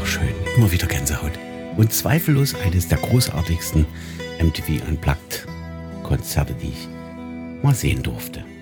schön. Immer wieder Gänsehaut. Und zweifellos eines der großartigsten MTV Unplugged Konzerte, die ich mal sehen durfte.